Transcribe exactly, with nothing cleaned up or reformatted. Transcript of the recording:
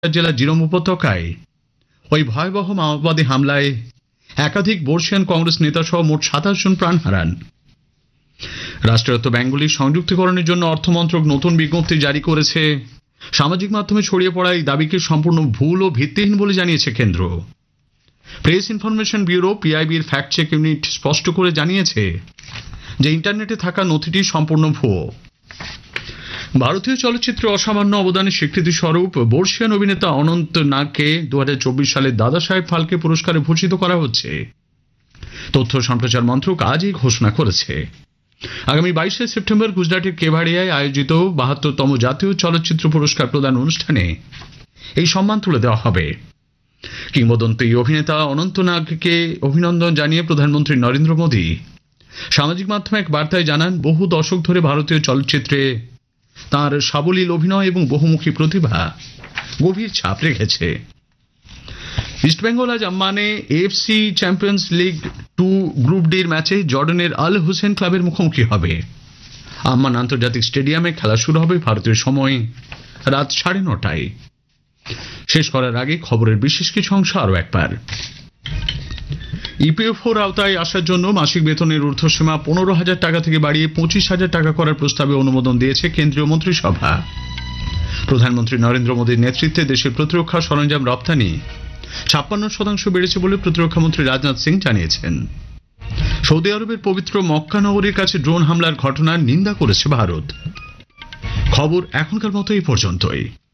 জেলার জিরম উপত্যকায় ওই ভয়াবহ মাওবাদী হামলায় একাধিক বর্ষিয়ান কংগ্রেস নেতা সহ মোট সাতাশ জন প্রাণ হারান। রাষ্ট্রায়ত্ত ব্যাংকগুলির সংযুক্তিকরণের জন্য অর্থমন্ত্রক নতুন বিজ্ঞপ্তি জারি করেছে। সামাজিক মাধ্যমে ছড়িয়ে পড়া এই দাবিকে সম্পূর্ণ ভুল ও ভিত্তিহীন বলে জানিয়েছে কেন্দ্র। Press information bureau পিআইবির fact check unit স্পষ্ট করে জানিয়েছে যে ইন্টারনেটে থাকা নথিটি সম্পূর্ণ ভুয়ো। ভারতীয় চলচ্চিত্রে অসামান্য অবদানের স্বীকৃতি স্বরূপ বর্ষিয়ান অভিনেতা অনন্ত নাগকে দু হাজার চব্বিশ সালে দাদা সাহেব ফালকে পুরস্কারে ভূষিত করা হচ্ছে। তথ্য সম্প্রচার মন্ত্রক আজ এই ঘোষণা করেছে। আগামী বাইশে সেপ্টেম্বর গুজরাটের কেভাড়িয়ায় আয়োজিত বাহাত্তরতম জাতীয় চলচ্চিত্র পুরস্কার প্রদান অনুষ্ঠানে এই সম্মান তুলে দেওয়া হবে। কিংবদন্তি অভিনেতা অনন্ত নাগকে অভিনন্দন জানিয়ে প্রধানমন্ত্রী নরেন্দ্র মোদী সামাজিক মাধ্যমে এক বার্তায় জানান, বহু দশক ধরে ভারতীয় চলচ্চিত্রে তাঁর সাবলীল অভিনয় এবং বহুমুখী প্রতিভা গভীর ছাপ রেখেছে। ইস্টবেঙ্গল আজ আম্মানে AFC champions league two group ডির ম্যাচে জর্ডানের আল হুসেন ক্লাবের মুখোমুখি হবে। আম্মান আন্তর্জাতিক স্টেডিয়ামে খেলা শুরু হবে ভারতীয় সময় রাত সাড়ে নটায়। শেষ করার আগে খবরের বিশেষ কিছু অংশ আরও একবার। ইপিএফওর আওতায় আসার জন্য মাসিক বেতনের ঊর্ধ্বসীমা পনেরো হাজার টাকা থেকে বাড়িয়ে পঁচিশ হাজার টাকা করার প্রস্তাবে অনুমোদন দিয়েছে কেন্দ্রীয় মন্ত্রিসভা। প্রধানমন্ত্রী নরেন্দ্র মোদীর নেতৃত্বে দেশের প্রতিরক্ষা সরঞ্জাম রপ্তানি ছাপ্পান্ন শতাংশ বেড়েছে বলে প্রতিরক্ষামন্ত্রী রাজনাথ সিং জানিয়েছেন। সৌদি আরবের পবিত্র মক্কা নগরীর কাছে ড্রোন হামলার ঘটনার নিন্দা করেছে ভারত। খবর এখনকার মতো এই পর্যন্তই।